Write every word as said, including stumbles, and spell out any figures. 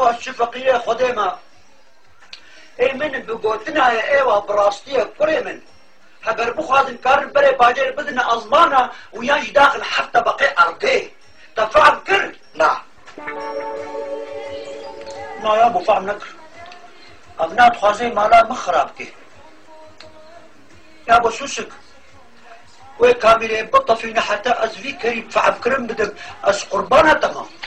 بابا شفقية خدي ما اي من بقوتنا ايوه براستية كوري من هقر بخوازن كارن بري باجر بدنا ازمانا ويانج داخل حتى بقي ارضي تفعل كر لا نا يا ابو فهم نكر ابنات خوازي مالا مخرابكي يا ابو سوسك وي كاميري بطفينا حتى ازفي كريم فعب كرم بدك از قربانة تمام